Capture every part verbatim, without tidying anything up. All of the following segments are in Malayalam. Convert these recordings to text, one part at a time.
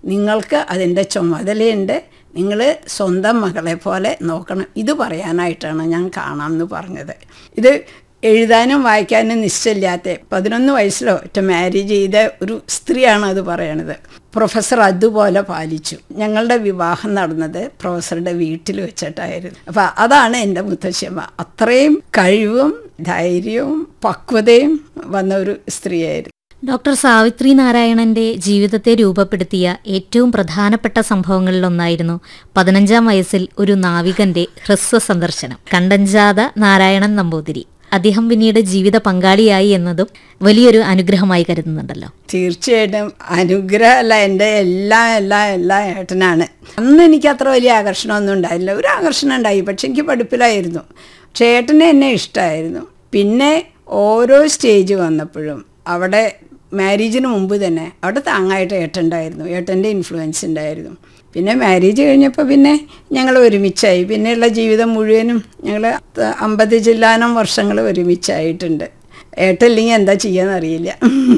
നിങ്ങൾക്ക് അതിൻ്റെ ചുമതലയുണ്ട്, നിങ്ങൾ സ്വന്തം മകളെ പോലെ നോക്കണം. ഇത് പറയാനായിട്ടാണ് ഞാൻ കാണാമെന്ന് പറഞ്ഞത്. ഇത് എഴുതാനും വായിക്കാനും നിശ്ചയമില്ലാത്ത പതിനൊന്ന് വയസ്സിലോ ഒറ്റ മാരേജ് ചെയ്ത ഒരു സ്ത്രീയാണ് അത് പറയണത്. പ്രൊഫസർ അതുപോലെ പാലിച്ചു. ഞങ്ങളുടെ വിവാഹം നടന്നത് പ്രൊഫസറുടെ വീട്ടിൽ വെച്ചിട്ടായിരുന്നു. അപ്പം അതാണ് എൻ്റെ മുത്തശ്ശിയമ്മ. അത്രയും കഴിവും ധൈര്യവും പക്വതയും വന്ന ഒരു സ്ത്രീയായിരുന്നു. ഡോക്ടർ സാവിത്രി നാരായണന്റെ ജീവിതത്തെ രൂപപ്പെടുത്തിയ ഏറ്റവും പ്രധാനപ്പെട്ട സംഭവങ്ങളിലൊന്നായിരുന്നു പതിനഞ്ചാം വയസ്സിൽ ഒരു നാവികന്റെ ഹ്രസ്വ സന്ദർശനം. കണ്ടഞ്ചാത നാരായണൻ നമ്പൂതിരി അദ്ദേഹം പിന്നീട് ജീവിത പങ്കാളിയായി എന്നതും വലിയൊരു അനുഗ്രഹമായി കരുതുന്നുണ്ടല്ലോ. തീർച്ചയായിട്ടും അനുഗ്രഹമല്ല, എൻ്റെ എല്ലാം എല്ലാം എല്ലാം ഏട്ടനാണ്. അന്ന് എനിക്ക് അത്ര വലിയ ആകർഷണമൊന്നും ഉണ്ടായില്ല. ഒരു ആകർഷണം ഉണ്ടായി, പക്ഷെ എനിക്ക് പഠിപ്പിലായിരുന്നു. പക്ഷേ ഏട്ടനെ എന്നെ ഇഷ്ടമായിരുന്നു. പിന്നെ ഓരോ സ്റ്റേജ് വന്നപ്പോഴും അവിടെ മാരേജിന് മുമ്പ് തന്നെ അവിടെ താങ്ങായിട്ട് ഏട്ടനുണ്ടായിരുന്നു, ഏട്ടൻ്റെ ഇൻഫ്ലുവൻസ് ഉണ്ടായിരുന്നു. പിന്നെ മാരേജ് കഴിഞ്ഞപ്പോൾ പിന്നെ ഞങ്ങൾ ഒരുമിച്ചായി. പിന്നെയുള്ള ജീവിതം മുഴുവനും ഞങ്ങൾ അമ്പത് ചില്ലാനം വർഷങ്ങൾ ഒരുമിച്ചായിട്ടുണ്ട്. ഏട്ടല്ലെങ്കിൽ എന്താ ചെയ്യാന്നറിയില്ല.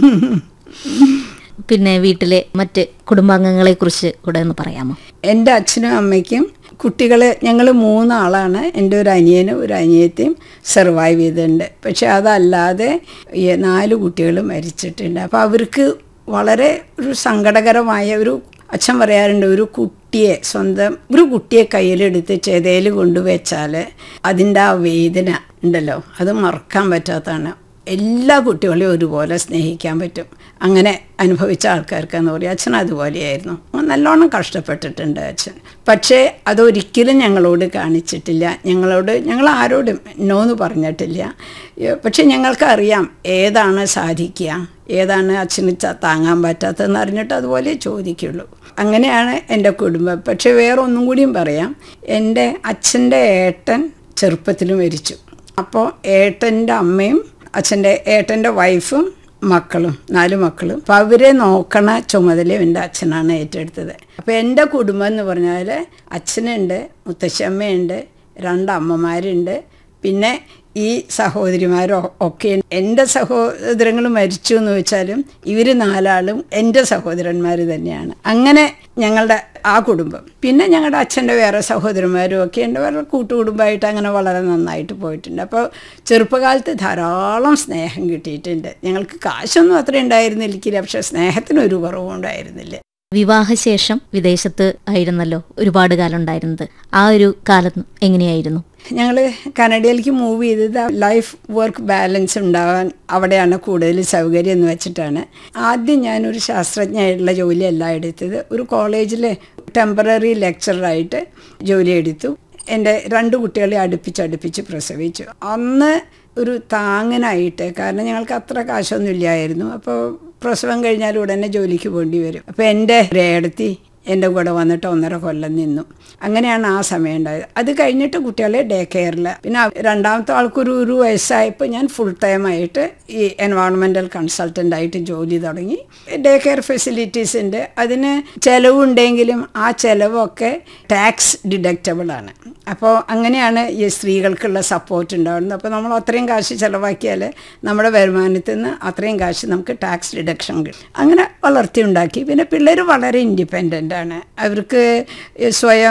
പിന്നെ വീട്ടിലെ മറ്റ് കുടുംബാംഗങ്ങളെ കുറിച്ച് കൂടെ ഒന്ന് പറയാമോ? എൻ്റെ അച്ഛനും അമ്മയ്ക്കും കുട്ടികൾ ഞങ്ങൾ മൂന്നാളാണ്. എൻ്റെ ഒരു അനിയനും ഒരു അനിയത്തിയും സർവൈവ് ചെയ്തിട്ടുണ്ട്. പക്ഷെ അതല്ലാതെ നാല് കുട്ടികൾ മരിച്ചിട്ടുണ്ട്. അപ്പോൾ അവർക്ക് വളരെ ഒരു സങ്കടകരമായ ഒരു, അച്ഛൻ പറയാറുണ്ട്, ഒരു കുട്ടിയെ സ്വന്തം ഒരു കുട്ടിയെ കയ്യിലെടുത്ത് ചെതയിൽ കൊണ്ടുവച്ചാൽ അതിൻ്റെ ആ വേദന ഉണ്ടല്ലോ, അത് മറക്കാൻ പറ്റാത്തതാണ്. എല്ലാ കുട്ടികളെയും ഒരുപോലെ സ്നേഹിക്കാൻ പറ്റും. അങ്ങനെ അനുഭവിച്ച ആൾക്കാർക്കെന്ന് പറയും. അച്ഛൻ അതുപോലെയായിരുന്നു. നല്ലോണം കഷ്ടപ്പെട്ടിട്ടുണ്ട് അച്ഛൻ. പക്ഷേ അതൊരിക്കലും ഞങ്ങളോട് കാണിച്ചിട്ടില്ല. ഞങ്ങളോട് ഞങ്ങൾ ആരോടും നോന്ന് പറഞ്ഞിട്ടില്ല. പക്ഷെ ഞങ്ങൾക്കറിയാം ഏതാണ് സാധിക്കുക, ഏതാണ് അച്ഛന് താങ്ങാൻ പറ്റാത്തതെന്ന് അറിഞ്ഞിട്ട് അതുപോലെ ചോദിക്കുള്ളൂ. അങ്ങനെയാണ് എൻ്റെ കുടുംബം. പക്ഷെ വേറെ ഒന്നും കൂടിയും പറയാം. എൻ്റെ അച്ഛൻ്റെ ഏട്ടൻ ചെറുപ്പത്തിൽ മരിച്ചു. അപ്പോൾ ഏട്ടൻ്റെ അമ്മയും അച്ഛൻ്റെ ഏട്ടൻ്റെ വൈഫും മക്കളും, നാല് മക്കളും, അപ്പോൾ അവരെ നോക്കണ ചുമതലയും എൻ്റെ അച്ഛനാണ് ഏറ്റെടുത്തത്. അപ്പോൾ എൻ്റെ കുടുംബം എന്ന് പറഞ്ഞാൽ അച്ഛനുണ്ട്, മുത്തശ്ശമ്മയുണ്ട്, രണ്ടമ്മമാരുണ്ട്, പിന്നെ ഈ സഹോദരിമാരോ ഒക്കെ. എൻ്റെ സഹോദരങ്ങൾ മരിച്ചു എന്ന് വെച്ചാലും ഇവർ നാലാളും എൻ്റെ സഹോദരന്മാർ തന്നെയാണ്. അങ്ങനെ ഞങ്ങളുടെ ആ കുടുംബം. പിന്നെ ഞങ്ങളുടെ അച്ഛൻ്റെ വേറെ സഹോദരന്മാരും ഒക്കെ ഉണ്ട്. വേറെ കൂട്ടുകുടുംബമായിട്ട് അങ്ങനെ വളരെ നന്നായിട്ട് പോയിട്ടുണ്ട്. അപ്പോൾ ചെറുപ്പകാലത്ത് ധാരാളം സ്നേഹം കിട്ടിയിട്ടുണ്ട്. ഞങ്ങൾക്ക് കാശൊന്നും അത്ര ഉണ്ടായിരുന്നില്ല, പക്ഷേ സ്നേഹത്തിനൊരു കുറവും ഉണ്ടായിരുന്നില്ല. വിവാഹശേഷം വിദേശത്ത് ആയിരുന്നല്ലോ ഒരുപാട് കാലം ഉണ്ടായിരുന്നത്. ആ ഒരു കാലം എങ്ങനെയായിരുന്നു? ഞങ്ങൾ കാനഡയിലേക്ക് മൂവ് ചെയ്തത് ലൈഫ് വർക്ക് ബാലൻസ് ഉണ്ടാവാൻ അവിടെയാണ് കൂടുതൽ സൗകര്യം എന്ന് വെച്ചിട്ടാണ്. ആദ്യം ഞാനൊരു ശാസ്ത്രജ്ഞയായിട്ടുള്ള ജോലിയല്ല എടുത്തത്. ഒരു കോളേജിൽ ടെമ്പററി ലെക്ചറായിട്ട് ജോലി എടുത്തു. എൻ്റെ രണ്ട് കുട്ടികളെ അടുപ്പിച്ചടുപ്പിച്ച് പ്രസവിച്ചു. അന്ന് ഒരു താങ്ങനായിട്ട്, കാരണം ഞങ്ങൾക്ക് അത്ര കാശൊന്നും ഇല്ലായിരുന്നു. അപ്പോൾ പ്രസവം കഴിഞ്ഞാൽ ഉടനെ ജോലിക്ക് പോകേണ്ടി വരും. അപ്പോൾ എൻ്റെ ഏടത്തി എൻ്റെ കൂടെ വന്നിട്ട് ഒന്നര കൊല്ലം നിന്നു. അങ്ങനെയാണ് ആ സമയം ഉണ്ടായത്. അത് കഴിഞ്ഞിട്ട് കുട്ടികളെ ഡേ കെയറിൽ, പിന്നെ രണ്ടാമത്തെ ആൾക്കൊരു ഒരു വയസ്സായപ്പോൾ ഞാൻ ഫുൾ ടൈമായിട്ട് ഈ എൻവയോൺമെൻറ്റൽ കൺസൾട്ടൻ്റായിട്ട് ജോലി തുടങ്ങി. ഡേ കെയർ ഫെസിലിറ്റീസ് ഉണ്ട്. അതിന് ചിലവുണ്ടെങ്കിലും ആ ചിലവൊക്കെ ടാക്സ് ഡിഡക്റ്റബിളാണ്. അപ്പോൾ അങ്ങനെയാണ് ഈ സ്ത്രീകൾക്കുള്ള സപ്പോർട്ട് ഉണ്ടാകുന്നത്. അപ്പോൾ നമ്മൾ അത്രയും കാശ് ചിലവാക്കിയാൽ നമ്മുടെ വരുമാനത്തിൽ നിന്ന് അത്രയും കാശ് നമുക്ക് ടാക്സ് ഡിഡക്ഷൻ കിട്ടും. അങ്ങനെ വളർത്തി ഉണ്ടാക്കി. പിന്നെ പിള്ളേർ വളരെ ഇൻഡിപെൻഡൻ്റ് ആണ്. അവർക്ക് സ്വയം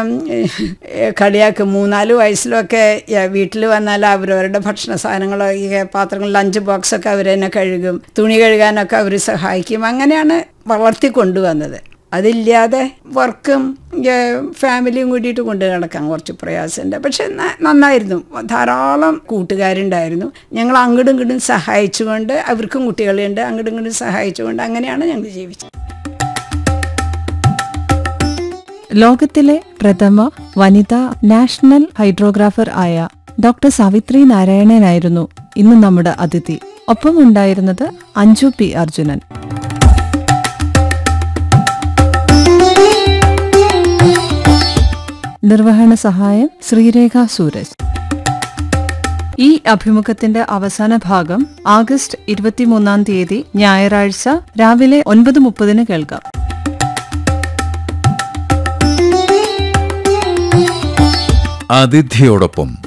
കളിയാക്കും. മൂന്നാല് വയസ്സിലൊക്കെ വീട്ടിൽ വന്നാൽ അവരവരുടെ ഭക്ഷണ സാധനങ്ങളോ ഈ പാത്രങ്ങൾ ലഞ്ച് ബോക്സൊക്കെ അവർ തന്നെ കഴുകും. തുണി കഴുകാനൊക്കെ അവർ സഹായിക്കും. അങ്ങനെയാണ് വളർത്തി കൊണ്ടുവന്നത്. അതില്ലാതെ വർക്കും ഫാമിലിയും കൂടിയിട്ട് കൊണ്ട് നടക്കാൻ കുറച്ച് പ്രയാസമുണ്ട്. പക്ഷെ നന്നായിരുന്നു. ധാരാളം കൂട്ടുകാരുണ്ടായിരുന്നു. ഞങ്ങൾ അങ്ങോട്ടും ഇങ്ങോട്ടും സഹായിച്ചുകൊണ്ട്, അവർക്കും കുട്ടികളുണ്ട്, അങ്ങോട്ടും ഇങ്ങോട്ടും സഹായിച്ചുകൊണ്ട് അങ്ങനെയാണ് ഞങ്ങൾ ജീവിച്ചത്. ലോകത്തിലെ പ്രഥമ വനിതാ നാഷണൽ ഹൈഡ്രോഗ്രാഫർ ആയ ഡോക്ടർ സാവിത്രി നാരായണനായിരുന്നു ഇന്ന് നമ്മുടെ അതിഥി. ഒപ്പം ഉണ്ടായിരുന്നത് അഞ്ജു പി അർജുനൻ. നിർവഹണ സഹായം ശ്രീരേഖ സൂരജ്. ഈ അഭിമുഖത്തിന്റെ അവസാന ഭാഗം ആഗസ്റ്റ് ഇരുപത്തിമൂന്നാം തീയതി ഞായറാഴ്ച രാവിലെ ഒൻപത് മുപ്പതിന് കേൾക്കാം. അതിഥിയോടൊപ്പം